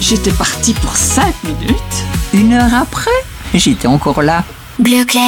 J'étais partie pour 5 minutes. 1 heure après, j'étais encore là. Bleu clair.